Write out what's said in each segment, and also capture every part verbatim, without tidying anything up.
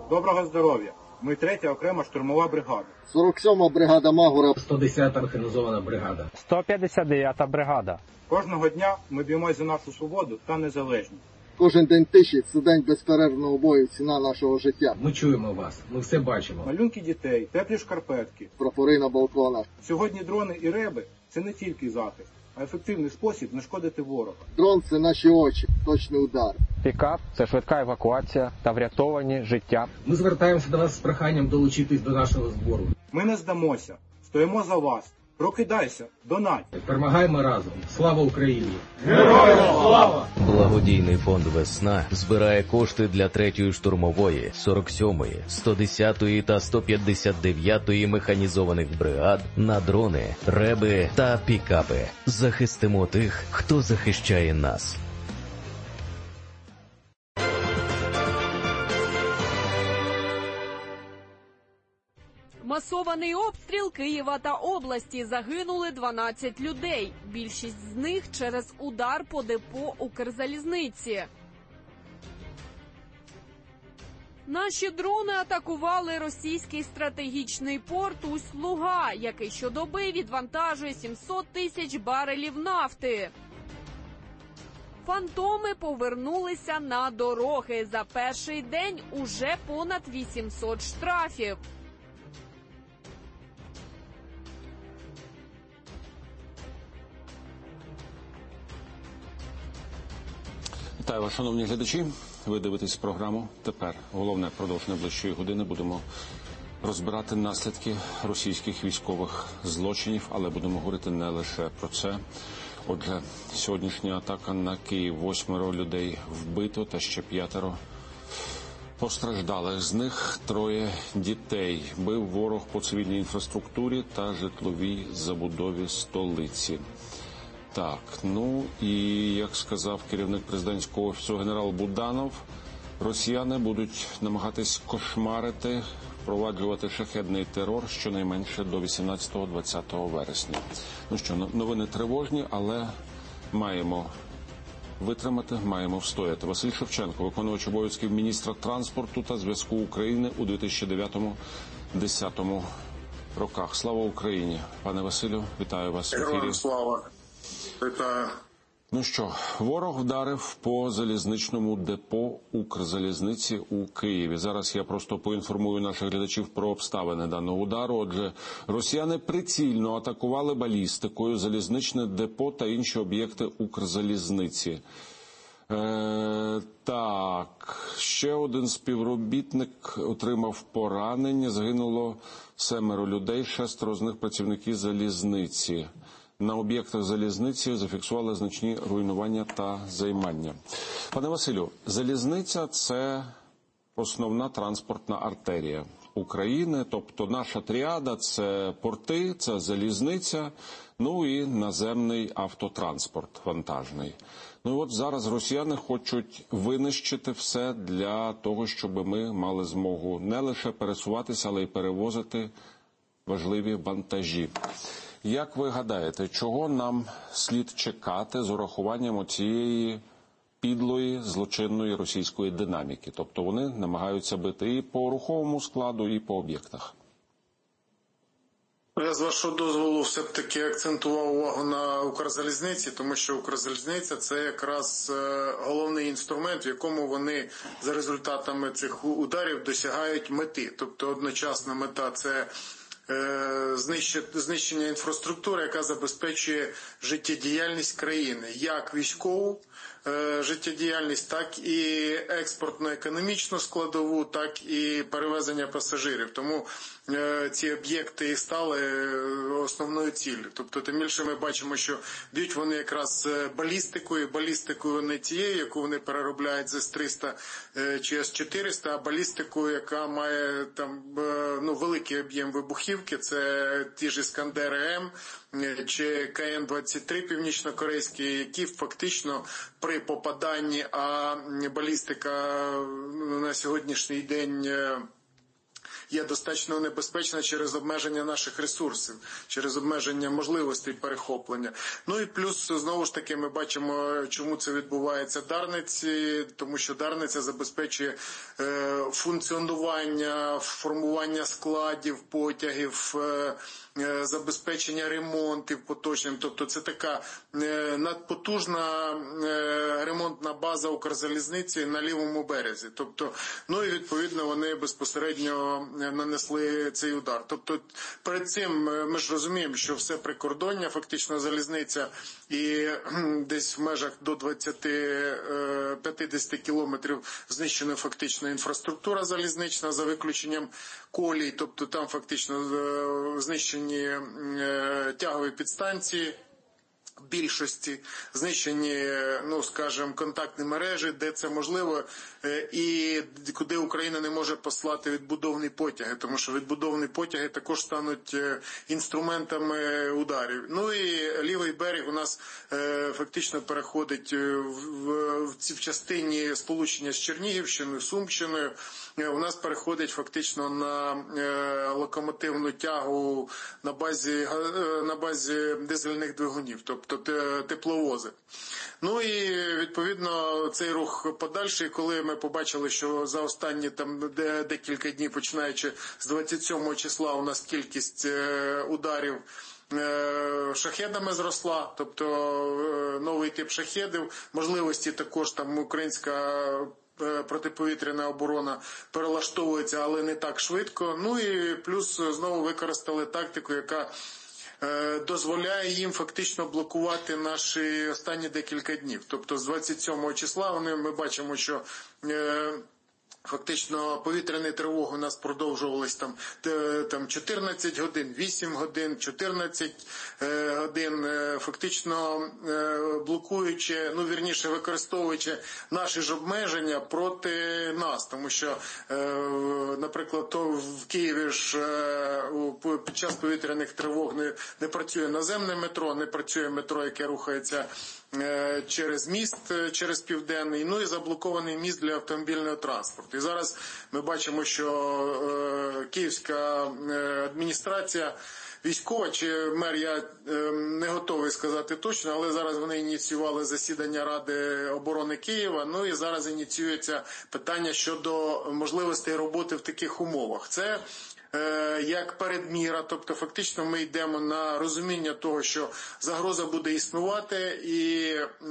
Доброго здоров'я! Ми третя окрема штурмова бригада. сорок сьома бригада Магура. сто десята механізована бригада. сто п'ятдесят дев'ята бригада. Кожного дня ми б'ємось за нашу свободу та незалежність. Кожен день тиші – це день безперервного бою, ціна нашого життя. Ми чуємо вас, ми все бачимо. Малюнки дітей, теплі шкарпетки. Прапори на балконах. Сьогодні дрони і реби – це не тільки захист, а ефективний спосіб нашкодити ворога. Дрон – це наші очі, точний удар. Пікап – це швидка евакуація та врятовані життя. Ми звертаємося до вас з проханням долучитись до нашого збору. Ми не здамося, стоїмо за вас. Прокидайся, донать. Перемагаємо разом. Слава Україні! Героям слава! Благодійний фонд «Весна» збирає кошти для третьої штурмової, сорок сьомої, сто десятої та сто п'ятдесят дев'ятої механізованих бригад на дрони, реби та пікапи. Захистимо тих, хто захищає нас. Масований обстріл Києва та області. Загинули дванадцять людей. Більшість з них через удар по депо Укрзалізниці. Наші дрони атакували російський стратегічний порт Усть-Луга, який щодоби відвантажує сімсот тисяч барелів нафти. Фантоми повернулися на дороги. За перший день уже понад вісімсот штрафів. Вітаю вас, шановні глядачі. Ви дивитесь програму «Тепер». Головне, впродовж найближчої години будемо розбирати наслідки російських військових злочинів, але будемо говорити не лише про це. Отже, сьогоднішня атака на Київ. Восьмеро людей вбито та ще п'ятеро постраждалих. З них троє дітей. Бив ворог по цивільній інфраструктурі та житловій забудові столиці. Так, ну і, як сказав керівник президентського офісу генерал Буданов, росіяни будуть намагатись кошмарити, впроваджувати шахедний терор щонайменше до вісімнадцятого-двадцятого вересня. Ну що, новини тривожні, але маємо витримати, маємо встояти. Василь Шевченко, виконувач обов'язків міністра транспорту та зв'язку України у дві тисячі дев'ятому-десятому роках. Слава Україні! Пане Василю, вітаю вас в ефірі. Героям слава! Вітаю. Ну що, ворог вдарив по залізничному депо Укрзалізниці у Києві. Зараз я просто поінформую наших глядачів про обставини даного удару. Отже, росіяни прицільно атакували балістикою залізничне депо та інші об'єкти Укрзалізниці. Е, так, ще один співробітник отримав поранення. Загинуло семеро людей, шестеро з них працівники залізниці. На об'єктах залізниці зафіксували значні руйнування та займання. Пане Василю, залізниця – це основна транспортна артерія України, тобто наша тріада – це порти, це залізниця, ну і наземний автотранспорт вантажний. Ну і от зараз росіяни хочуть винищити все для того, щоб ми мали змогу не лише пересуватися, але й перевозити важливі вантажі. Як ви гадаєте, чого нам слід чекати з урахуванням цієї підлої, злочинної російської динаміки? Тобто вони намагаються бити і по руховому складу, і по об'єктах. Я з вашого дозволу все-таки акцентував увагу на Укрзалізниці, тому що Укрзалізниця – це якраз головний інструмент, в якому вони за результатами цих ударів досягають мети. Тобто одночасна мета – це знищення інфраструктури, яка забезпечує життєдіяльність країни, як військову життєдіяльність, так і експортно-економічну складову, так і перевезення пасажирів. Тому ці об'єкти стали основною ціллю. Тобто, тим більше ми бачимо, що б'ють вони якраз балістикою, балістикою не тією, яку вони переробляють з ес триста чи ес чотириста, а балістикою, яка має там ну, великий об'єм вибухівки, це ті ж Іскандери-М чи ка ен двадцять три північно-корейські, які фактично при попаданні, а балістика на сьогоднішній день є достатньо небезпечна через обмеження наших ресурсів, через обмеження можливостей перехоплення. Ну і плюс, знову ж таки, ми бачимо, чому це відбувається в Дарниці, тому що Дарниця забезпечує е, функціонування, формування складів, потягів, е, е, забезпечення ремонтів поточним. Тобто це така е, надпотужна е, ремонтна база Укрзалізниці на лівому березі. Тобто, ну і відповідно вони безпосередньо нанесли цей удар. Тобто перед цим ми ж розуміємо, що все прикордоння, фактично залізниця, і десь в межах до двадцять-п'ятдесят кілометрів знищена фактично інфраструктура залізнична, за виключенням колій, тобто там фактично знищені тягові підстанції, більшості, знищені, ну, скажімо, контактні мережі, де це можливо, і куди Україна не може послати відбудовні потяги, тому що відбудовні потяги також стануть інструментами ударів. Ну і лівий берег у нас фактично переходить в, в, в частині сполучення з Чернігівщиною, Сумщиною, у нас переходить фактично на локомотивну тягу на базі, на базі дизельних двигунів, тобто тепловози. Ну і відповідно цей рух подальший, коли ми побачили, що за останні там декілька днів, починаючи з двадцять сьомого числа, у нас кількість ударів шахедами зросла, тобто новий тип шахедів, можливості також там українська протиповітряна оборона перелаштовується, але не так швидко. Ну і плюс знову використали тактику, яка дозволяє їм фактично блокувати наші останні декілька днів. Тобто з двадцять сьомого числа вони, ми бачимо, що фактично повітряні тривоги у нас продовжувались там, там чотирнадцять годин, вісім годин, чотирнадцять годин, фактично блокуючи, ну вірніше використовуючи наші ж обмеження проти нас. Тому що, наприклад, то в Києві ж під час повітряних тривог не, не працює наземне метро, не працює метро, яке рухається через міст, через Південний, ну і заблокований міст для автомобільного транспорту. І зараз ми бачимо, що е, київська адміністрація військова, чи мер, я е, не готовий сказати точно, але зараз вони ініціювали засідання Ради оборони Києва, ну і зараз ініціюється питання щодо можливостей роботи в таких умовах. Це як передміра, тобто фактично ми йдемо на розуміння того, що загроза буде існувати, і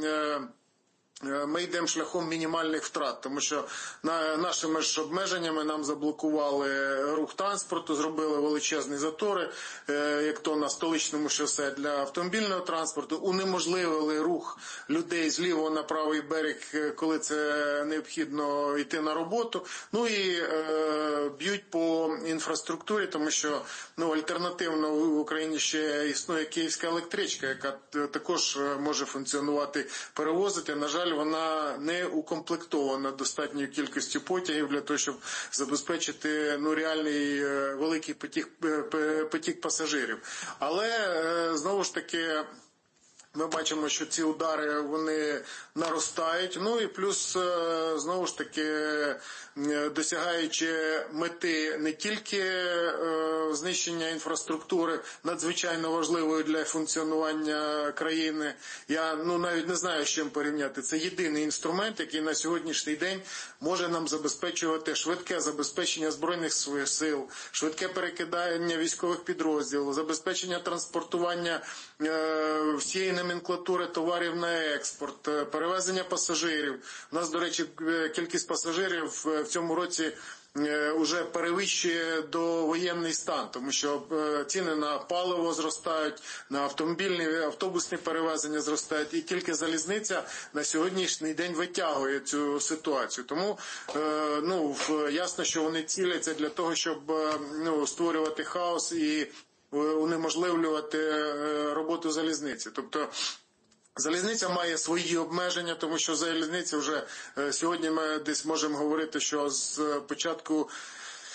ми йдемо шляхом мінімальних втрат, тому що нашими ж обмеженнями нам заблокували рух транспорту, зробили величезні затори, як то на столичному шосе для автомобільного транспорту, унеможливили рух людей з лівого на правий берег, коли це необхідно йти на роботу, ну і е, б'ють по інфраструктурі, тому що ну, альтернативно в Україні ще існує київська електричка, яка також може функціонувати, перевозити, на жаль, вона не укомплектована достатньою кількістю потягів для того, щоб забезпечити ну, реальний великий потік, потік пасажирів. Але, знову ж таки, ми бачимо, що ці удари, вони наростають, ну і плюс, знову ж таки, досягаючи мети не тільки е, знищення інфраструктури, надзвичайно важливої для функціонування країни, я ну, навіть не знаю, з чим порівняти. Це єдиний інструмент, який на сьогоднішній день може нам забезпечувати швидке забезпечення Збройних сил, швидке перекидання військових підрозділів, забезпечення транспортування е, всієї номенклатури товарів на експорт, перевезення пасажирів. У нас, до речі, кількість пасажирів в цьому році вже перевищує довоєнний стан, тому що ціни на паливо зростають, на автомобільні, автобусні перевезення зростають, і тільки залізниця на сьогоднішній день витягує цю ситуацію. Тому ну, ясно, що вони ціляться для того, щоб ну, створювати хаос і унеможливлювати роботу залізниці. Тобто залізниця має свої обмеження, тому що залізниця вже сьогодні ми десь можемо говорити, що з початку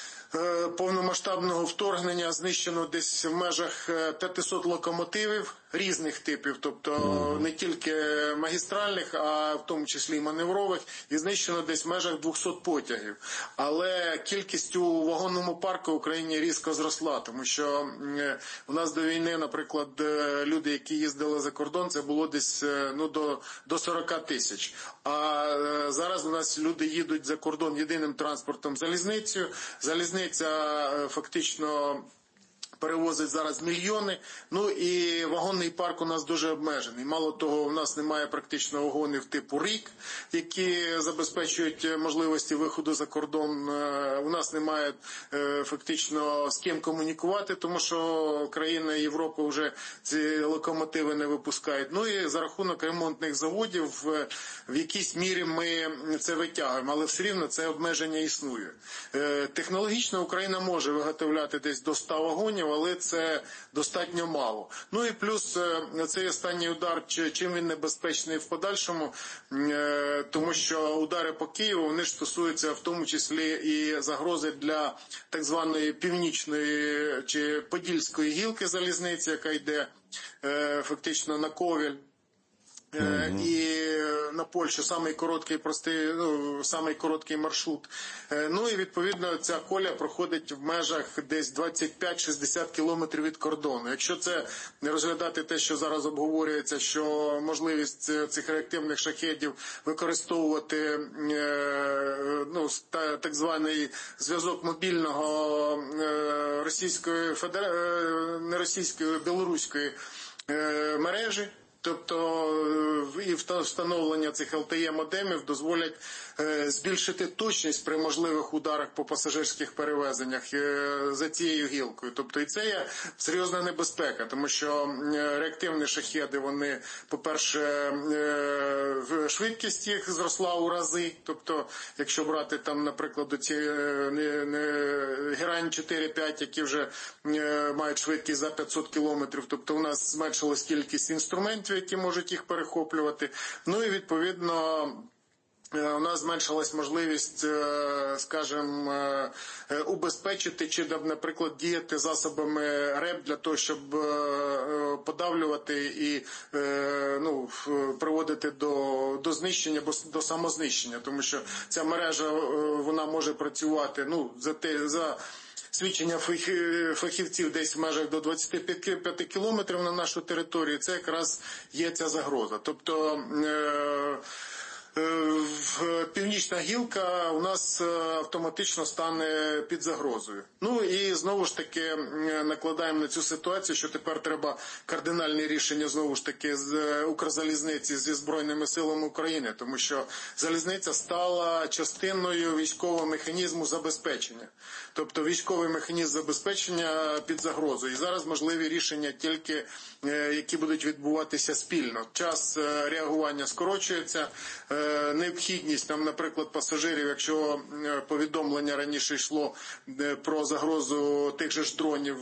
повномасштабного вторгнення знищено десь в межах п'ятсот локомотивів, різних типів, тобто не тільки магістральних, а в тому числі і маневрових, і знищено десь в межах двохсот потягів. Але кількість у вагонному парку в Україні різко зросла, тому що у нас до війни, наприклад, люди, які їздили за кордон, це було десь ну, до, до сорок тисяч. А зараз у нас люди їдуть за кордон єдиним транспортом залізницею. Залізниця фактично перевозить зараз мільйони, ну і вагонний парк у нас дуже обмежений. Мало того, у нас немає практично вагонів типу РІК, які забезпечують можливості виходу за кордон. У нас немає фактично з ким комунікувати, тому що країни Європи вже ці локомотиви не випускають. Ну і за рахунок ремонтних заводів в якійсь мірі ми це витягуємо, але все рівно це обмеження існує. Технологічно Україна може виготовляти десь до ста вагонів, але це достатньо мало. Ну і плюс цей останній удар, чим він небезпечний в подальшому, тому що удари по Києву, вони ж стосуються в тому числі і загрози для так званої північної чи подільської гілки залізниці, яка йде фактично на Ковель. Mm-hmm. І на Польщу самий короткий, простий, ну, самий короткий маршрут. Ну і відповідно ця коля проходить в межах десь двадцять п'ять - шістдесят кілометрів від кордону. Якщо це не розглядати те, що зараз обговорюється, що можливість цих реактивних шахедів використовувати ну, так званий зв'язок мобільного російської федерації, не російської, білоруської мережі, тобто і встановлення цих ел те е-модемів дозволять збільшити точність при можливих ударах по пасажирських перевезеннях за цією гілкою. Тобто і це є серйозна небезпека, тому що реактивні шахеди, вони, по-перше, швидкість їх зросла у рази. Тобто, якщо брати там, наприклад, ці Герань чотири п'ять, які вже мають швидкість за п'ятсот кілометрів, тобто у нас зменшилась кількість інструментів, які можуть їх перехоплювати. Ну і відповідно у нас зменшилась можливість, скажімо, убезпечити чи, наприклад, діяти засобами РЕП для того, щоб подавлювати і ну, приводити до, до знищення або до самознищення. Тому що ця мережа, вона може працювати, ну, за те, за свідчення фахівців десь в межах до двадцяти п'яти кілометрів на нашу територію, це якраз є ця загроза. Тобто північна гілка у нас автоматично стане під загрозою. Ну і знову ж таки накладаємо на цю ситуацію, що тепер треба кардинальне рішення знову ж таки з Укрзалізниці зі Збройними силами України, тому що залізниця стала частиною військового механізму забезпечення. Тобто військовий механізм забезпечення під загрозою. І зараз можливі рішення тільки, які будуть відбуватися спільно. Час реагування скорочується, необхідність, там, наприклад, пасажирів, якщо повідомлення раніше йшло про загрозу тих же ж дронів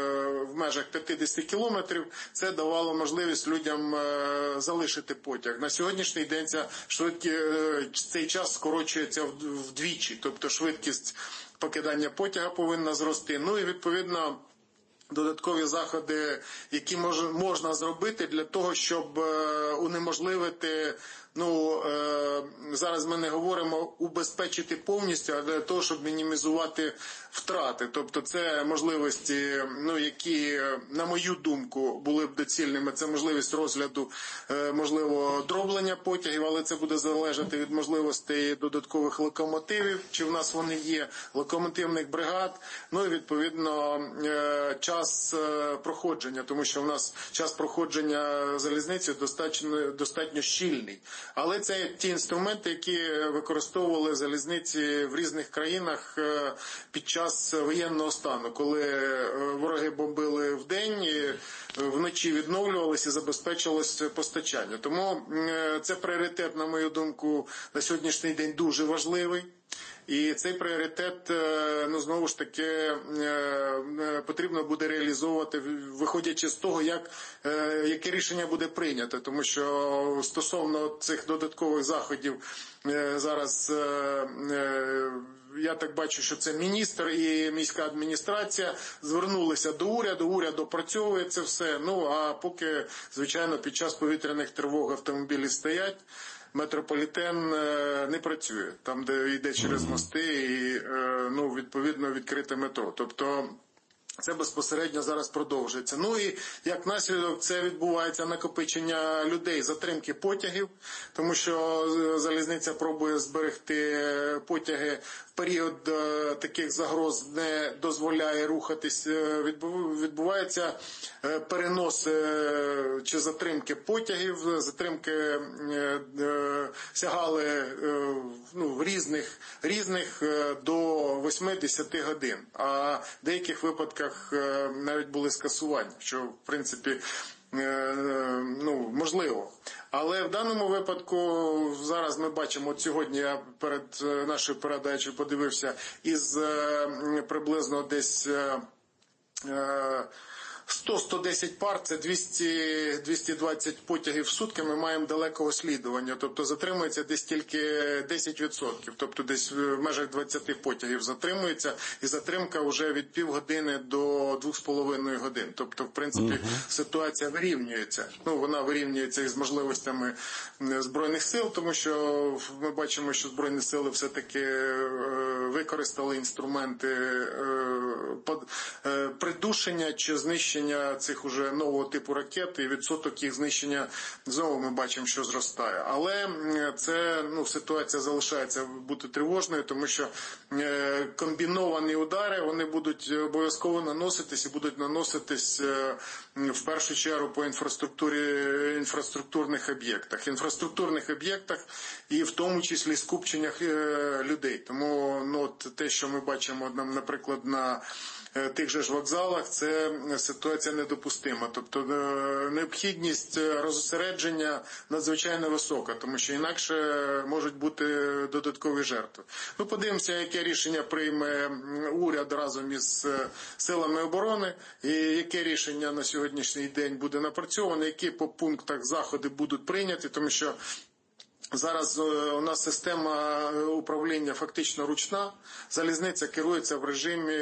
в межах п'ятдесят кілометрів, це давало можливість людям залишити потяг. На сьогоднішній день ця швидкість, цей час скорочується вдвічі, тобто швидкість покидання потяга повинна зрости. Ну і відповідно додаткові заходи, які мож, можна зробити для того, щоб унеможливити, ну, е, зараз ми не говоримо убезпечити повністю, а для того, щоб мінімізувати втрати. Тобто це можливості, ну, які, на мою думку, були б доцільними. Це можливість розгляду, е, можливо, дроблення потягів, але це буде залежати від можливостей додаткових локомотивів, чи в нас вони є, локомотивних бригад, ну і відповідно е, час е, проходження, тому що в нас час проходження залізниці достатньо, достатньо щільний. Але це ті інструменти, які використовували залізниці в різних країнах під час воєнного стану, коли вороги бомбили вдень, і вночі відновлювалися і забезпечувалось постачання. Тому це пріоритет, на мою думку, на сьогоднішній день дуже важливий. І цей пріоритет, ну, знову ж таки, потрібно буде реалізовувати, виходячи з того, як, яке рішення буде прийнято. Тому що стосовно цих додаткових заходів зараз, я так бачу, що це міністр і міська адміністрація звернулися до уряду, уряд опрацьовує це все. Ну, а поки, звичайно, під час повітряних тривог автомобілі стоять, метрополітен не працює, там, де йде через мости і, ну, відповідно, відкрите метро. Тобто, це безпосередньо зараз продовжується. Ну і як наслідок це відбувається накопичення людей, затримки потягів, тому що залізниця пробує зберегти потяги в період таких загроз, не дозволяє рухатись. Відбувається перенос чи затримки потягів, затримки сягали ну, різних, різних до восьми-десяти годин, а в деяких випадках навіть були скасування, що в принципі ну, можливо. Але в даному випадку зараз ми бачимо, от сьогодні я перед нашою передачею подивився, із приблизно десь сто - сто десять пар, це двісті - двісті двадцять потягів в сутки, ми маємо далекого слідування, тобто затримується десь тільки десять відсотків, тобто десь в межах двадцяти потягів затримується, і затримка вже від півгодини до двох з половиною годин, тобто в принципі uh-huh. ситуація вирівнюється, ну вона вирівнюється із можливостями Збройних сил, тому що ми бачимо, що Збройні сили все-таки використали інструменти придушення чи знищення цих уже нового типу ракет, і відсоток їх знищення знову ми бачимо, що зростає. Але це, ну, ситуація залишається бути тривожною, тому що комбіновані удари, вони будуть обов'язково наноситись і будуть наноситись в першу чергу по інфраструктурі, інфраструктурних об'єктах. Інфраструктурних об'єктах і в тому числі скупченнях людей. Тому ну, те, що ми бачимо, наприклад, на тих же ж вокзалах, це ситуація недопустима. Тобто необхідність розосередження надзвичайно висока, тому що інакше можуть бути додаткові жертви. Ну, подивимося, яке рішення прийме уряд разом із силами оборони, і яке рішення на сьогоднішній день буде напрацьоване, які по пунктах заходи будуть прийняті, тому що зараз у нас система управління фактично ручна, залізниця керується в режимі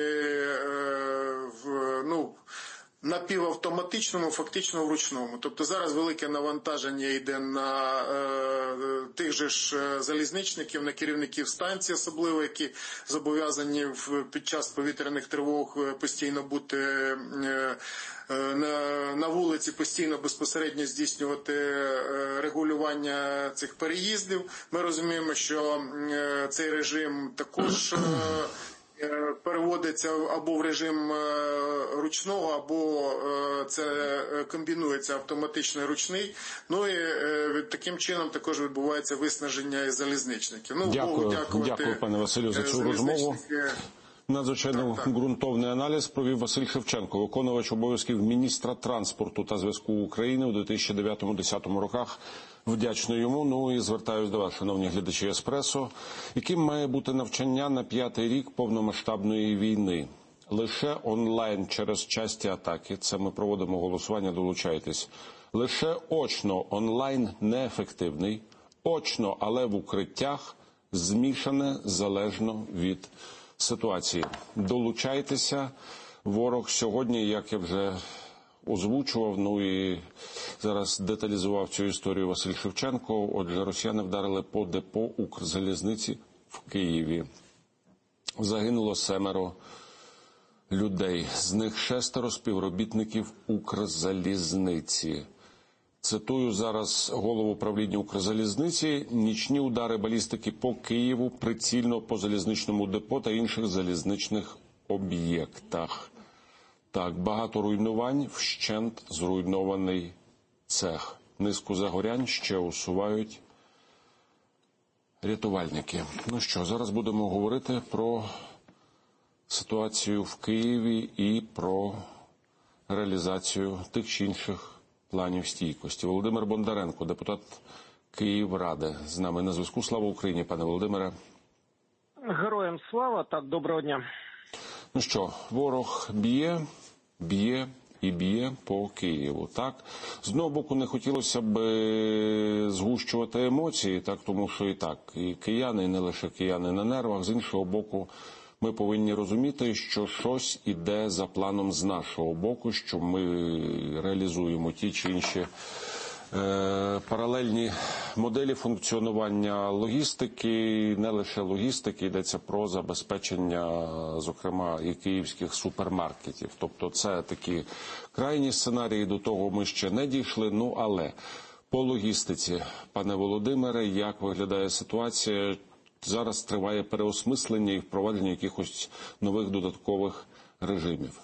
в, ну, напівавтоматичному, фактично вручному. Тобто зараз велике навантаження йде на е, тих же ж залізничників, на керівників станцій особливо, які зобов'язані в, під час повітряних тривог постійно бути е, на, на вулиці, постійно безпосередньо здійснювати регулювання цих переїздів. Ми розуміємо, що е, цей режим також е, переводиться або в режим ручного, або це комбінується автоматично і ручний. Ну і таким чином також відбувається виснаження і залізничників. Ну, дякую, дякую, пане Василю, за цю розмову. Надзвичайно ґрунтовний аналіз провів Василь Шевченко, виконувач обов'язків міністра транспорту та зв'язку України у дві тисячі дев'ятому - дві тисячі десятому роках. Вдячно йому. Ну і звертаюсь до вас, шановні глядачі Еспресо. Яким має бути навчання на п'ятий рік повномасштабної війни? Лише онлайн через часті атаки. Це ми проводимо голосування, долучайтесь. Лише очно онлайн неефективний. Очно, але в укриттях змішане залежно від ситуації. Долучайтеся. Ворог сьогодні, як я вже озвучував, ну і зараз деталізував цю історію Василь Шевченко. Отже, росіяни вдарили по депо Укрзалізниці в Києві. Загинуло семеро людей. З них шестеро співробітників Укрзалізниці. Цитую зараз голову управління Укрзалізниці. Нічні удари балістики по Києву, прицільно по залізничному депо та інших залізничних об'єктах. Так, багато руйнувань, вщент зруйнований цех. Низку загорянь ще усувають рятувальники. Ну що, зараз будемо говорити про ситуацію в Києві і про реалізацію тих чи інших планів стійкості. Володимир Бондаренко, депутат Київради, з нами на зв'язку. Слава Україні, пане Володимире. Героям слава. Так, доброго дня. Ну що, ворог б'є, б'є і б'є по Києву. Так, з одного боку, не хотілося б згущувати емоції, так, тому що і так, і кияни, і не лише кияни на нервах. З іншого боку, ми повинні розуміти, що щось іде за планом з нашого боку, що ми реалізуємо ті чи інші е, паралельні моделі функціонування логістики, не лише логістики, йдеться про забезпечення, зокрема, і київських супермаркетів. Тобто це такі крайні сценарії, до того ми ще не дійшли, ну але по логістиці, пане Володимире, як виглядає ситуація? Зараз триває переосмислення і впровадження якихось нових додаткових режимів.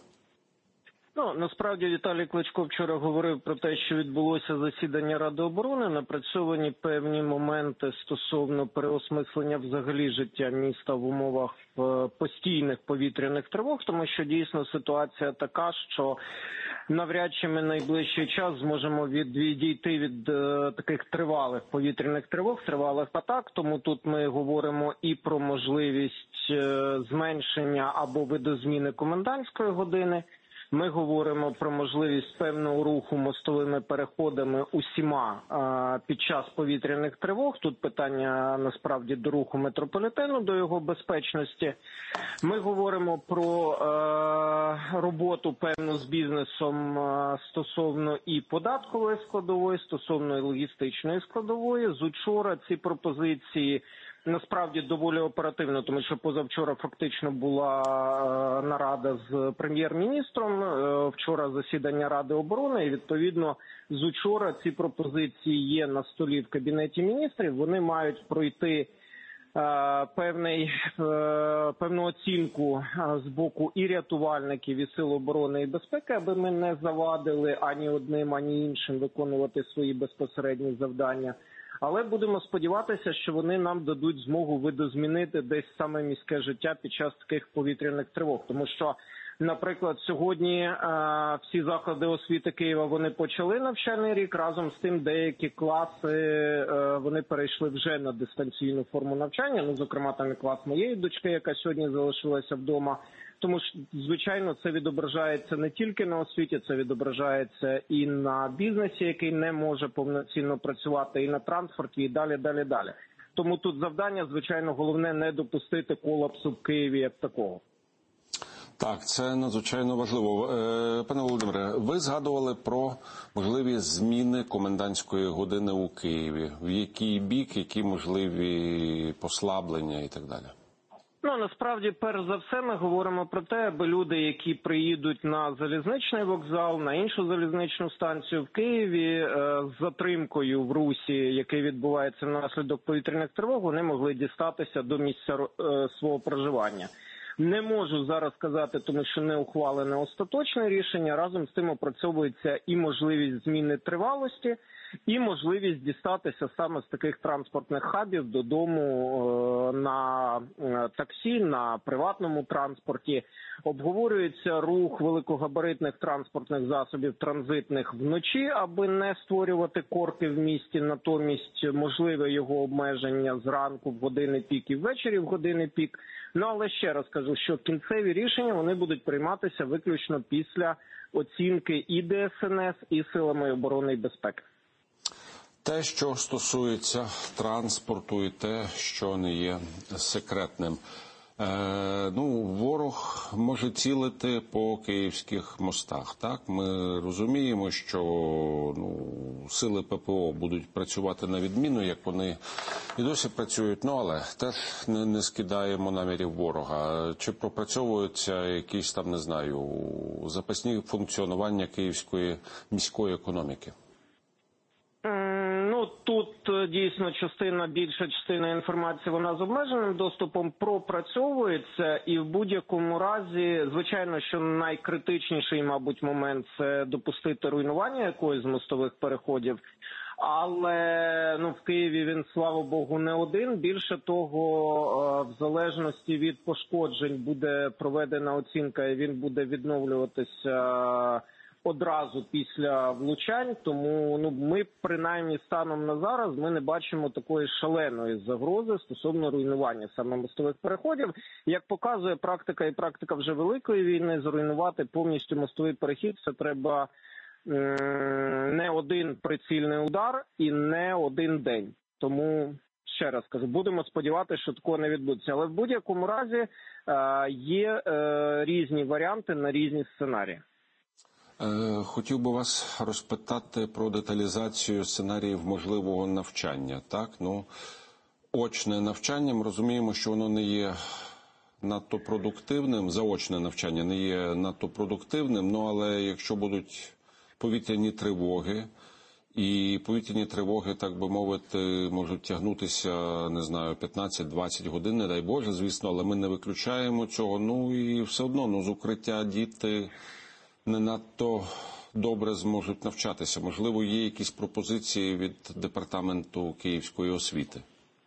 Ну, насправді Віталій Кличко вчора говорив про те, що відбулося засідання Ради оборони, напрацьовані певні моменти стосовно переосмислення взагалі життя міста в умовах постійних повітряних тривог, тому що дійсно ситуація така, що навряд чи ми найближчий час зможемо від, відійти від е, таких тривалих повітряних тривог, тривалих атак, тому тут ми говоримо і про можливість е, зменшення або видозміни комендантської години. Ми говоримо про можливість певного руху мостовими переходами усіма а, під час повітряних тривог. Тут питання насправді до руху метрополітену, до його безпечності. Ми говоримо про а, роботу певну з бізнесом а, стосовно і податкової складової, стосовно і логістичної складової. З учора ці пропозиції насправді доволі оперативно, тому що позавчора фактично була е, нарада з прем'єр-міністром, е, вчора засідання Ради оборони, і відповідно з учора ці пропозиції є на столі в Кабінеті міністрів. Вони мають пройти е, певний, е, певну оцінку з боку і рятувальників, і Сил оборони і безпеки, аби ми не завадили ані одним, ані іншим виконувати свої безпосередні завдання. Але будемо сподіватися, що вони нам дадуть змогу видозмінити десь саме міське життя під час таких повітряних тривог. Тому що, наприклад, сьогодні е, всі заклади освіти Києва, вони почали навчальний рік. Разом з тим деякі класи, е, вони перейшли вже на дистанційну форму навчання. Ну, зокрема, там і клас моєї дочки, яка сьогодні залишилася вдома. Тому що, звичайно, це відображається не тільки на освіті, це відображається і на бізнесі, який не може повноцінно працювати, і на транспорті, і далі, далі, далі. Тому тут завдання, звичайно, головне не допустити колапсу в Києві як такого. Так, це надзвичайно важливо. Пане Володимире, ви згадували про можливі зміни комендантської години у Києві. В який бік, які можливі послаблення і так далі? Ну, насправді, перш за все, ми говоримо про те, аби люди, які приїдуть на залізничний вокзал, на іншу залізничну станцію в Києві з затримкою в русі, який відбувається внаслідок повітряних тривог, вони могли дістатися до місця свого проживання. Не можу зараз сказати, тому що не ухвалене остаточне рішення. Разом з тим опрацьовується і можливість зміни тривалості, і можливість дістатися саме з таких транспортних хабів додому на таксі, на приватному транспорті. Обговорюється рух великогабаритних транспортних засобів транзитних вночі, аби не створювати корки в місті, натомість можливе його обмеження зранку в години пік і ввечері в години пік. Ну, але ще раз кажу, що кінцеві рішення вони будуть прийматися виключно після оцінки і Де Ес Ен Ес, і Силами оборони і безпеки. Те, що стосується транспорту, і те, що не є секретним. Е, ну, ворог може цілити по київських мостах, так? Ми розуміємо, що ну, сили Пе Пе О будуть працювати на відміну, як вони і досі працюють, ну, але теж не, не скидаємо намірів ворога. Чи пропрацьовуються якісь там, не знаю, запасні функціонування київської міської економіки? Ну, тут дійсно частина, більша частина інформації, вона з обмеженим доступом пропрацьовується, і в будь-якому разі, звичайно, що найкритичніший, мабуть, момент – це допустити руйнування якоїсь з мостових переходів. Але ну, в Києві він, слава Богу, не один. Більше того, в залежності від пошкоджень буде проведена оцінка, і він буде відновлюватися одразу після влучань, тому ну, ми, принаймні, станом на зараз, ми не бачимо такої шаленої загрози стосовно руйнування саме мостових переходів. Як показує практика і практика вже Великої війни, зруйнувати повністю мостовий перехід – це треба м- не один прицільний удар і не один день. Тому, ще раз кажу, будемо сподіватися, що такого не відбудеться. Але в будь-якому разі е- є е- різні варіанти на різні сценарії. Хотів би вас розпитати про деталізацію сценаріїв можливого навчання. Так, ну, очне навчання, ми розуміємо, що воно не є надто продуктивним, заочне навчання не є надто продуктивним, ну, але якщо будуть повітряні тривоги, і повітряні тривоги, так би мовити, можуть тягнутися, не знаю, п'ятнадцять-двадцять годин, не дай Боже, звісно, але ми не виключаємо цього, ну, і все одно, ну, з укриття діти не надто добре зможуть навчатися. Можливо, є якісь пропозиції від Департаменту Київської освіти?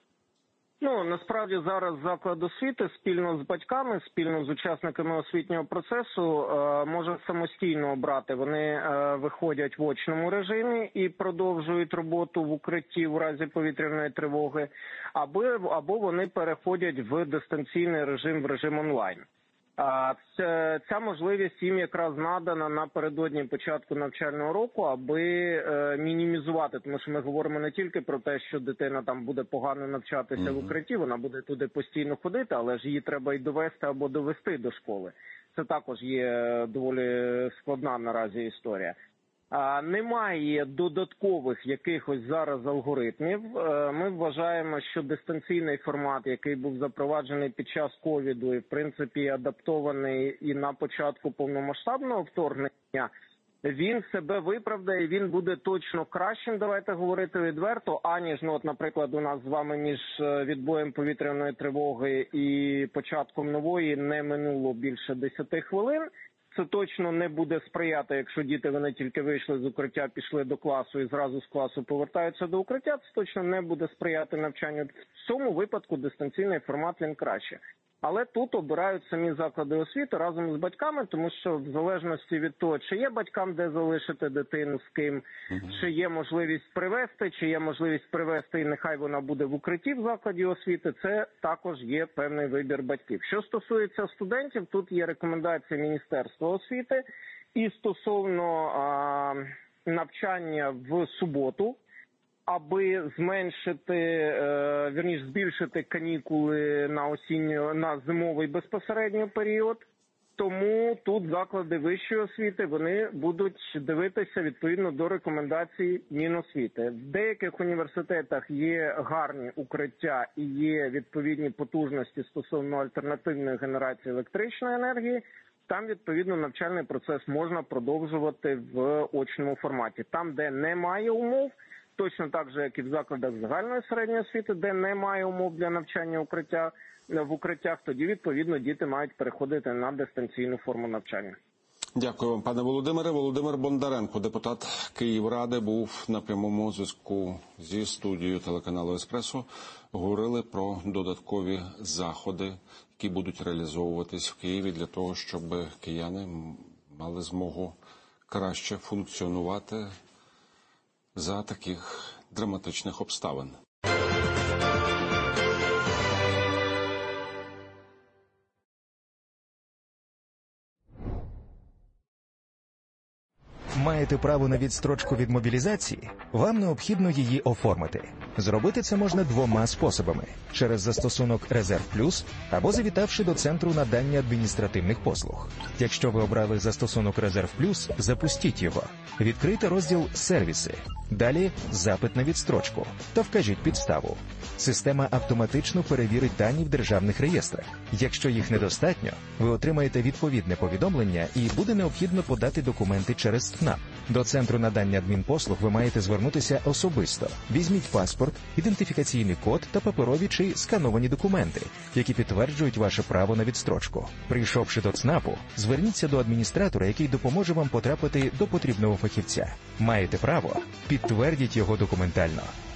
Ну, насправді зараз заклад освіти спільно з батьками, спільно з учасниками освітнього процесу е, може самостійно обрати. Вони е, виходять в очному режимі і продовжують роботу в укритті в разі повітряної тривоги, або, або вони переходять в дистанційний режим, в режим онлайн. А ця, ця можливість їм якраз надана напередодні початку навчального року, аби е, мінімізувати, тому що ми говоримо не тільки про те, що дитина там буде погано навчатися mm-hmm. в укритті, вона буде туди постійно ходити, але ж її треба і довести або довести до школи. Це також є доволі складна наразі історія. А, немає додаткових якихось зараз алгоритмів. Ми вважаємо, що дистанційний формат, який був запроваджений під час ковіду і, в принципі, адаптований і на початку повномасштабного вторгнення, він себе виправдає, він буде точно кращим, давайте говорити відверто, аніж, ну, от, наприклад, у нас з вами між відбоєм повітряної тривоги і початком нової не минуло більше десяти хвилин. Це точно не буде сприяти, якщо діти, вони тільки вийшли з укриття, пішли до класу і зразу з класу повертаються до укриття, це точно не буде сприяти навчанню. В цьому випадку дистанційний формат він краще. Але тут обирають самі заклади освіти разом з батьками, тому що в залежності від того, чи є батькам де залишити дитину, з ким, uh-huh. чи є можливість привезти, чи є можливість привезти і нехай вона буде в укритті в закладі освіти, це також є певний вибір батьків. Що стосується студентів, тут є рекомендація Міністерства освіти і стосовно а, навчання в суботу, аби зменшити, е, вірніше, збільшити канікули на осінньо, на зимовий безпосередньо період. Тому тут заклади вищої освіти, вони будуть дивитися відповідно до рекомендацій Міносвіти. В деяких університетах є гарні укриття і є відповідні потужності стосовно альтернативної генерації електричної енергії. Там, відповідно, навчальний процес можна продовжувати в очному форматі. Там, де немає умов, точно так же, як і в закладах загальної середньої освіти, де немає умов для навчання укриття, в укриттях, тоді, відповідно, діти мають переходити на дистанційну форму навчання. Дякую вам, пане Володимире. Володимир Бондаренко, депутат Київради, був на прямому зв'язку зі студією телеканалу «Еспресо». Говорили про додаткові заходи, які будуть реалізовуватись в Києві для того, щоб кияни мали змогу краще функціонувати за таких драматичних обставин. Маєте право на відстрочку від мобілізації? Вам необхідно її оформити. Зробити це можна двома способами – через застосунок «Резерв Плюс» або завітавши до Центру надання адміністративних послуг. Якщо ви обрали застосунок «Резерв Плюс», запустіть його. Відкрийте розділ «Сервіси». Далі «Запит на відстрочку» та вкажіть підставу. Система автоматично перевірить дані в державних реєстрах. Якщо їх недостатньо, ви отримаєте відповідне повідомлення і буде необхідно подати документи через ЦНАП. До Центру надання адмінпослуг ви маєте звернутися особисто. Візьміть паспорт, ідентифікаційний код та паперові чи скановані документи, які підтверджують ваше право на відстрочку. Прийшовши до ЦНАПу, зверніться до адміністратора, який допоможе вам потрапити до потрібного фахівця. Маєте право? Підтвердіть його документально.